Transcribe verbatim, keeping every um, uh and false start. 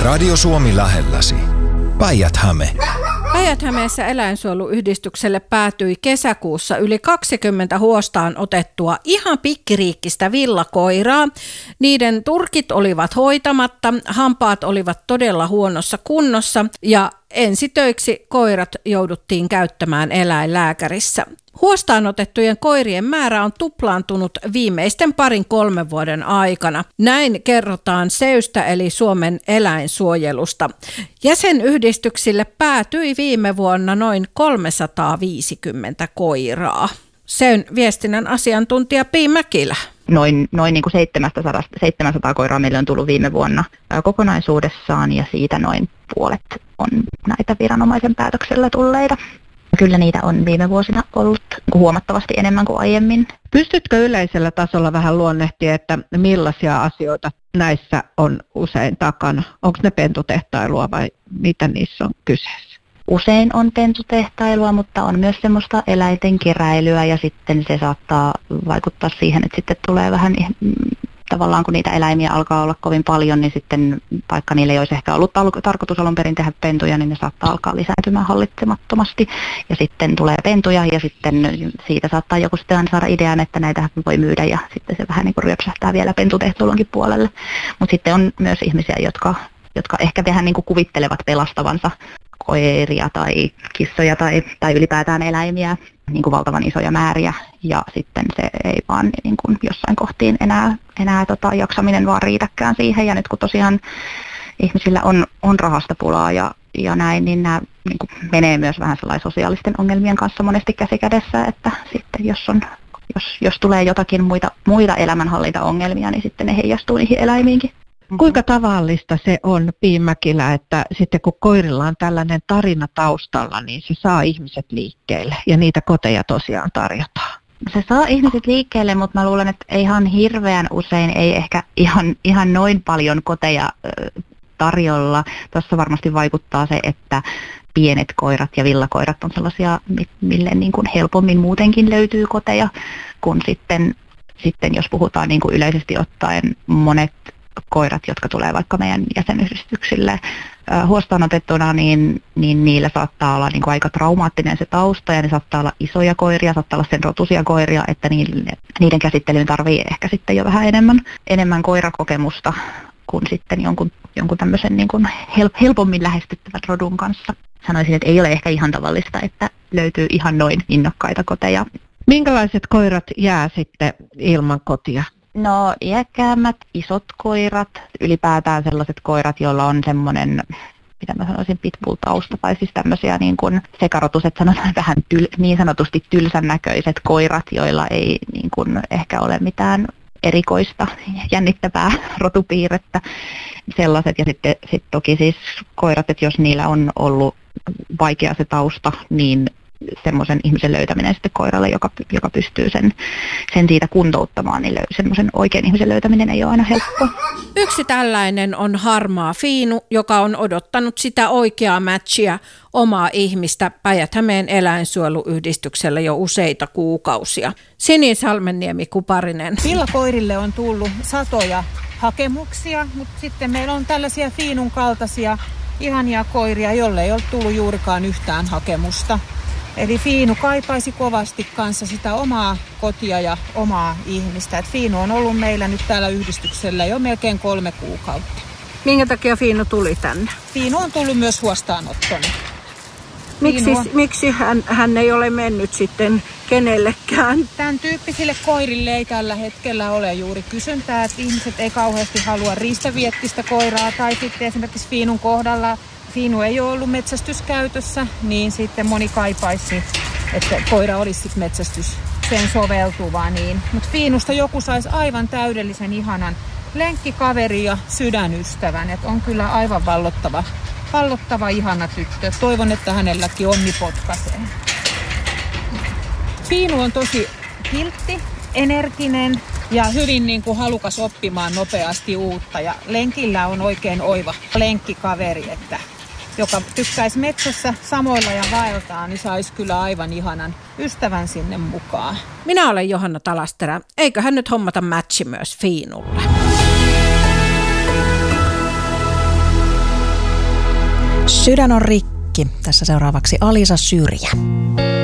Radio Suomi lähelläsi. Päijät-Häme. Päijät-Hämeessä eläinsuojeluyhdistykselle päätyi kesäkuussa yli kaksikymmentä huostaan otettua ihan pikkiriikkistä villakoiraa. Niiden turkit olivat hoitamatta, hampaat olivat todella huonossa kunnossa ja ensitöiksi koirat jouduttiin käyttämään eläinlääkärissä. Huostaan otettujen koirien määrä on tuplaantunut viimeisten parin kolmen vuoden aikana. Näin kerrotaan SEYstä eli Suomen eläinsuojelusta. Jäsenyhdistyksille päätyi viime vuonna noin kolmesataaviisikymmentä koiraa. SEYn viestinnän asiantuntija Pii Mäkilä. Noin, noin niin kuin seitsemänsataa, seitsemänsataa koiraa meille on tullut viime vuonna kokonaisuudessaan ja siitä noin puolet on näitä viranomaisen päätöksellä tulleita. Kyllä niitä on viime vuosina ollut huomattavasti enemmän kuin aiemmin. Pystytkö yleisellä tasolla vähän luonnehtia, että millaisia asioita näissä on usein takana? Onko ne pentutehtailua vai mitä niissä on kyseessä? Usein on pentutehtailua, mutta on myös semmoista eläinten keräilyä ja sitten se saattaa vaikuttaa siihen, että sitten tulee vähän tavallaan kun niitä eläimiä alkaa olla kovin paljon, niin sitten vaikka niille ei olisi ehkä ollut tarkoitus alun perin tehdä pentuja, niin ne saattaa alkaa lisääntymään hallitsemattomasti. Ja sitten tulee pentuja ja sitten siitä saattaa joku sitten saada idean, että näitä voi myydä ja sitten se vähän niin kuin ryöpsähtää vielä pentutehtailunkin puolelle. Mutta sitten on myös ihmisiä, jotka, jotka ehkä vähän niin kuin kuvittelevat pelastavansa koiria tai kissoja tai, tai ylipäätään eläimiä niin kuin valtavan isoja määriä ja sitten se ei vaan niin kuin jossain kohtiin enää, enää tota, jaksaminen vaan riitäkään siihen ja nyt kun tosiaan ihmisillä on, on rahasta pulaa ja, ja näin, niin nämä niin kuin menee myös vähän sellainen sosiaalisten ongelmien kanssa monesti käsi kädessä, että sitten jos, on, jos, jos tulee jotakin muita, muita elämänhallintaongelmia, niin sitten ne heijastuu niihin eläimiinkin. Kuinka tavallista se on, Pii Mäkilä, että sitten kun koirilla on tällainen tarina taustalla, niin se saa ihmiset liikkeelle ja niitä koteja tosiaan tarjotaan? Se saa ihmiset liikkeelle, mutta mä luulen, että ihan hirveän usein ei ehkä ihan, ihan noin paljon koteja tarjolla. Tuossa varmasti vaikuttaa se, että pienet koirat ja villakoirat on sellaisia, mille niin kuin helpommin muutenkin löytyy koteja, kun sitten, sitten jos puhutaan niin kuin yleisesti ottaen monet koirat, jotka tulee vaikka meidän jäsenyhdistyksille huostaan otettuna, niin, niin niillä saattaa olla niin kuin aika traumaattinen se tausta ja ne saattaa olla isoja koiria, saattaa olla sen rotuisia koiria, että niiden, niiden käsittelyyn tarvii ehkä sitten jo vähän enemmän, enemmän koirakokemusta kuin sitten jonkun, jonkun tämmöisen niin kuin helpommin lähestyttävän rodun kanssa. Sanoisin, että ei ole ehkä ihan tavallista, että löytyy ihan noin innokkaita koteja. Minkälaiset koirat jää sitten ilman kotia? No iäkkäämmät, isot koirat, ylipäätään sellaiset koirat, joilla on semmoinen, mitä mä sanoisin, pitbull-tausta, tai siis tämmöisiä niin kuin sekarotuset, sanotaan vähän tyl, niin sanotusti tylsän näköiset koirat, joilla ei niin kuin ehkä ole mitään erikoista, jännittävää rotupiirrettä, sellaiset. Ja sitten sit toki siis koirat, että jos niillä on ollut vaikea se tausta, niin semmoisen ihmisen löytäminen sitten koiralle, joka, joka pystyy sen, sen siitä kuntouttamaan, niin semmoisen oikean ihmisen löytäminen ei ole aina helppoa. Yksi tällainen on harmaa Fiinu, joka on odottanut sitä oikeaa matchia, omaa ihmistä Päijät-Hämeen eläinsuojeluyhdistyksellä jo useita kuukausia. Sini Salmenniemi Kuparinen. Villakoirille on tullut satoja hakemuksia, mutta sitten meillä on tällaisia Fiinun kaltaisia ihania koiria, jolle ei ole tullut juurikaan yhtään hakemusta. Eli Fiinu kaipaisi kovasti kanssa sitä omaa kotia ja omaa ihmistä. Et Fiinu on ollut meillä nyt täällä yhdistyksellä jo melkein kolme kuukautta. Minkä takia Fiinu tuli tänne? Fiinu on tullut myös huostaanottona. Miksi, on... miksi hän, hän ei ole mennyt sitten kenellekään? Tämän tyyppisille koirille ei tällä hetkellä ole juuri kysyntää. Että ihmiset ei kauheasti halua riistäviettistä koiraa tai sitten esimerkiksi Fiinun kohdalla Fiinu ei ole ollut metsästyskäytössä, niin sitten moni kaipaisi, että koira olisi sitten metsästys sen soveltuva. Niin. Mutta Fiinusta joku saisi aivan täydellisen ihanan lenkkikaveri ja sydänystävän. Et on kyllä aivan vallottava, vallottava ihana tyttö. Toivon, että hänelläkin onni potkaisee. Fiinu on tosi kiltti, energinen ja hyvin niin kuin halukas oppimaan nopeasti uutta. Ja lenkillä on oikein oiva lenkkikaveri, että joka tykkäisi metsässä samoilla ja vaeltaa, niin saisi kyllä aivan ihanan ystävän sinne mukaan. Minä olen Johanna Talasterä. Eiköhän nyt hommata matchi myös Fiinulle. Sydän on rikki. Tässä seuraavaksi Alisa Syrjä.